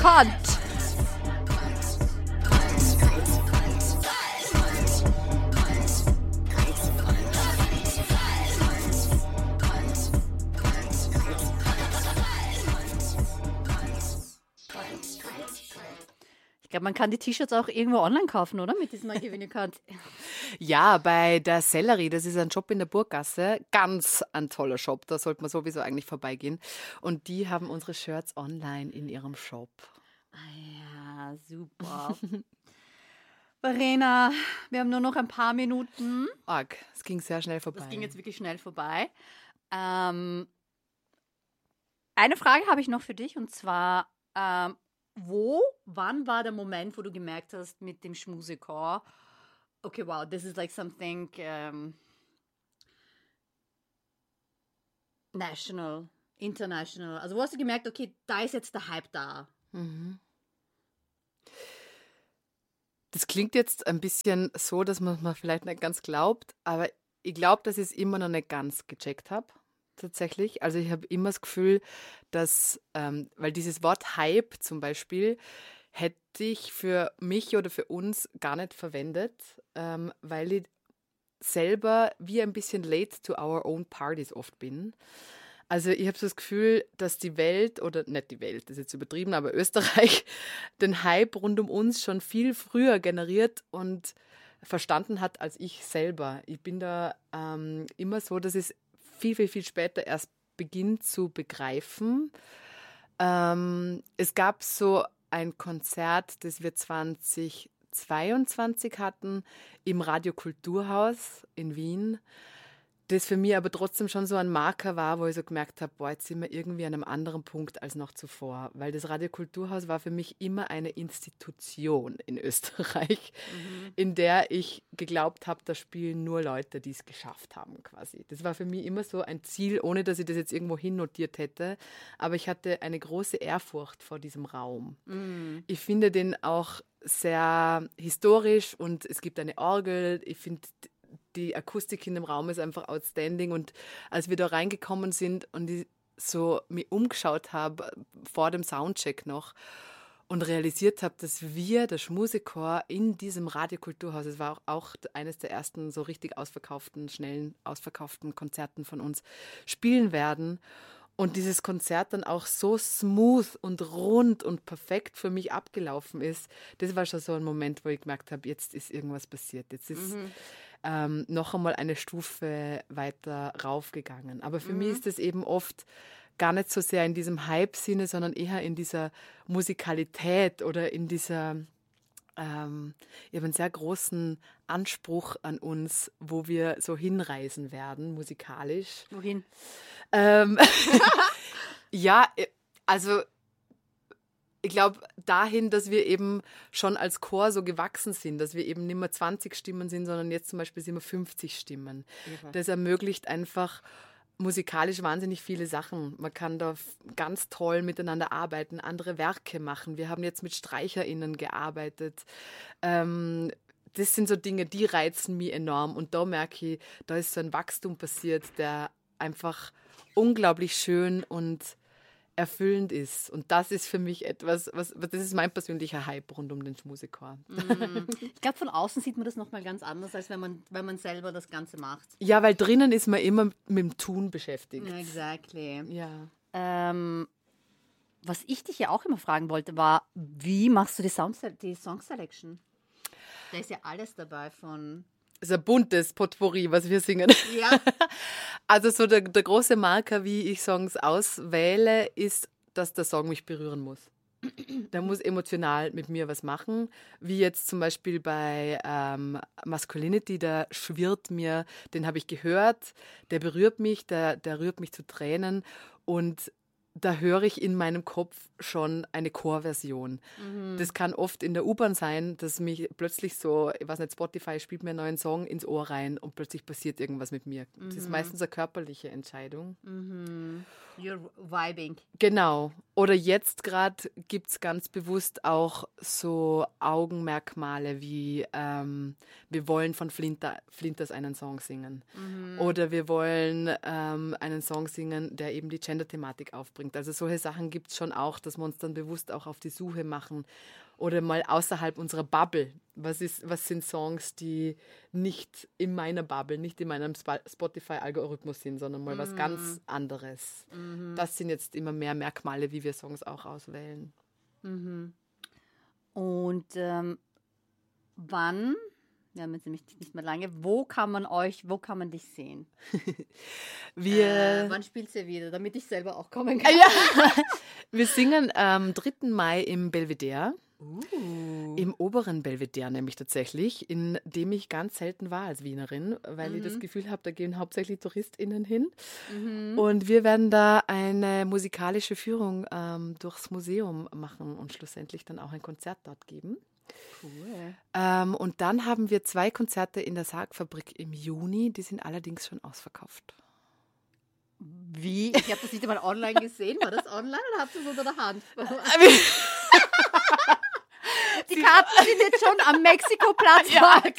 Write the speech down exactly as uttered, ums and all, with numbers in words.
Kant. Ich glaube, man kann die T-Shirts auch irgendwo online kaufen, oder? Mit diesem I Give You Kant. Ja, bei der Sellerie, das ist ein Shop in der Burggasse. Ganz ein toller Shop, da sollte man sowieso eigentlich vorbeigehen. Und die haben unsere Shirts online in ihrem Shop. Ah ja, super. Verena, wir haben nur noch ein paar Minuten. Arg, es ging sehr schnell vorbei. Das ging jetzt wirklich schnell vorbei. Ähm, eine Frage habe ich noch für dich, und zwar, ähm, wo, wann war der Moment, wo du gemerkt hast mit dem Schmusechor, okay, wow, this is like something um, national, international. Also wo hast du gemerkt, okay, da ist jetzt der Hype da? Mhm. Das klingt jetzt ein bisschen so, dass man es vielleicht nicht ganz glaubt, aber ich glaube, dass ich es immer noch nicht ganz gecheckt habe, tatsächlich. Also ich habe immer das Gefühl, dass, ähm, weil dieses Wort Hype zum Beispiel, hätte ich für mich oder für uns gar nicht verwendet, ähm, weil ich selber wie ein bisschen late to our own parties oft bin. Also ich habe so das Gefühl, dass die Welt, oder nicht die Welt, das ist jetzt übertrieben, aber Österreich den Hype rund um uns schon viel früher generiert und verstanden hat als ich selber. Ich bin da ähm, immer so, dass es viel, viel, viel später erst beginnt zu begreifen. Ähm, es gab so ein Konzert, das wir zwanzig zweiundzwanzig hatten im Radio Kulturhaus in Wien, das für mich aber trotzdem schon so ein Marker war, wo ich so gemerkt habe, boah, jetzt sind wir irgendwie an einem anderen Punkt als noch zuvor. Weil das Radio Kulturhaus war für mich immer eine Institution in Österreich, mhm. in der ich geglaubt habe, da spielen nur Leute, die es geschafft haben quasi. Das war für mich immer so ein Ziel, ohne dass ich das jetzt irgendwo hinnotiert hätte. Aber ich hatte eine große Ehrfurcht vor diesem Raum. Mhm. Ich finde den auch sehr historisch und es gibt eine Orgel. Ich finde, die Akustik in dem Raum ist einfach outstanding. Und als wir da reingekommen sind und ich so mich umgeschaut habe, vor dem Soundcheck noch, und realisiert habe, dass wir, der Schmusechor, in diesem Radiokulturhaus, es war auch, auch eines der ersten so richtig ausverkauften, schnellen, ausverkauften Konzerten von uns, spielen werden. Und dieses Konzert dann auch so smooth und rund und perfekt für mich abgelaufen ist, das war schon so ein Moment, wo ich gemerkt habe, jetzt ist irgendwas passiert. Jetzt ist mhm. ähm, noch einmal eine Stufe weiter raufgegangen. Aber für mhm. mich ist das eben oft gar nicht so sehr in diesem Hype-Sinne, sondern eher in dieser Musikalität oder in dieser... Ähm, ich habe einen sehr großen Anspruch an uns, wo wir so hinreisen werden, musikalisch. Wohin? Ähm, ja, also ich glaube dahin, dass wir eben schon als Chor so gewachsen sind, dass wir eben nicht mehr zwanzig Stimmen sind, sondern jetzt zum Beispiel sind wir fünfzig Stimmen. Okay. Das ermöglicht einfach musikalisch wahnsinnig viele Sachen. Man kann da ganz toll miteinander arbeiten, andere Werke machen. Wir haben jetzt mit StreicherInnen gearbeitet. Ähm, das sind so Dinge, die reizen mich enorm. Und da merke ich, da ist so ein Wachstum passiert, der einfach unglaublich schön und erfüllend ist. Und das ist für mich etwas, was, das ist mein persönlicher Hype rund um den Schmusechor. Mm. Ich glaube, von außen sieht man das nochmal ganz anders, als wenn man, wenn man selber das Ganze macht. Ja, weil drinnen ist man immer mit dem Tun beschäftigt. Exactly. Ja. Ähm, was ich dich ja auch immer fragen wollte, war, wie machst du die, Sound die Song Selection? Da ist ja alles dabei von... Das ist ein buntes Potpourri, was wir singen. Ja. Also so der, der große Marker, wie ich Songs auswähle, ist, dass der Song mich berühren muss. Der muss emotional mit mir was machen. Wie jetzt zum Beispiel bei ähm, Masculinity, der schwirrt mir, den habe ich gehört, der berührt mich, der, der rührt mich zu Tränen und da höre ich in meinem Kopf schon eine Chorversion. Mhm. Das kann oft in der U-Bahn sein, dass mich plötzlich so, ich weiß nicht, Spotify spielt mir einen neuen Song ins Ohr rein und plötzlich passiert irgendwas mit mir. Mhm. Das ist meistens eine körperliche Entscheidung. Mhm. You're vibing. Genau. Oder jetzt gerade gibt es ganz bewusst auch so Augenmerkmale wie ähm, wir wollen von Flinter, Flinters einen Song singen. Mhm. Oder wir wollen ähm, einen Song singen, der eben die Gender-Thematik aufbringt. Also solche Sachen gibt es schon auch, dass wir uns dann bewusst auch auf die Suche machen. Oder mal außerhalb unserer Bubble. Was, ist, was sind Songs, die nicht in meiner Bubble, nicht in meinem Sp- Spotify-Algorithmus sind, sondern mal was ganz anderes. Mhm. Das sind jetzt immer mehr Merkmale, wie wir Songs auch auswählen. Mhm. Und ähm, wann, wir haben jetzt nämlich nicht mehr lange, wo kann man euch, wo kann man dich sehen? Wir, Äh, wann spielst du wieder, damit ich selber auch kommen kann? ja. Wir singen am dritten Mai im Belvedere. Uh. Im oberen Belvedere nämlich tatsächlich, in dem ich ganz selten war als Wienerin, weil Mhm. ich das Gefühl habe, da gehen hauptsächlich TouristInnen hin. Mhm. Und wir werden da eine musikalische Führung ähm, durchs Museum machen und schlussendlich dann auch ein Konzert dort geben. Cool. Ähm, und dann haben wir zwei Konzerte in der Sargfabrik im Juni, die sind allerdings schon ausverkauft. Wie? Ich habe das nicht einmal online gesehen. War das online oder habt ihr es unter der Hand? Die Karten sind jetzt schon am Mexiko-Platz Ja,